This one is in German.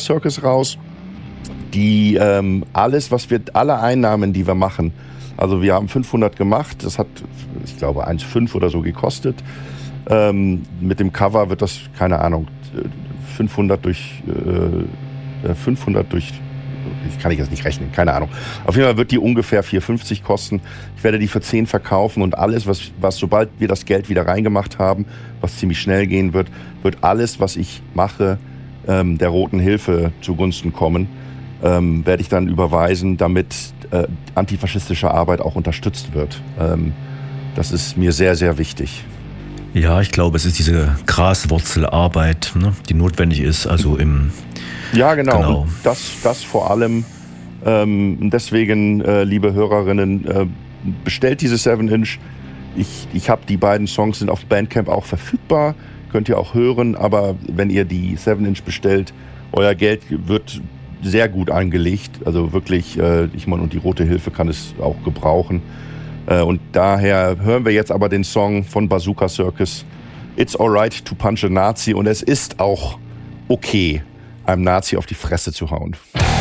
Circus raus, die alle Einnahmen, die wir machen, also wir haben 500 gemacht, das hat, ich glaube, 1,5 oder so gekostet. Mit dem Cover wird das, keine Ahnung, 500 durch, ich kann jetzt nicht rechnen, keine Ahnung. Auf jeden Fall wird die ungefähr 4,50 kosten. Ich werde die für 10 verkaufen und alles, was sobald wir das Geld wieder reingemacht haben, was ziemlich schnell gehen wird alles, was ich mache, der Roten Hilfe zugunsten kommen, werde ich dann überweisen, damit antifaschistische Arbeit auch unterstützt wird. Das ist mir sehr, sehr wichtig. Ja, ich glaube, es ist diese Graswurzelarbeit, ne, die notwendig ist, also im... Ja, genau. Das vor allem. Deswegen, liebe Hörerinnen, bestellt diese 7-Inch. Ich habe die beiden Songs, sind auf Bandcamp auch verfügbar. Könnt ihr auch hören. Aber wenn ihr die 7-Inch bestellt, euer Geld wird sehr gut angelegt. Also wirklich, und die Rote Hilfe kann es auch gebrauchen. Und daher hören wir jetzt aber den Song von Bazooka Circus, It's Alright to Punch a Nazi. Und es ist auch okay, einem Nazi auf die Fresse zu hauen.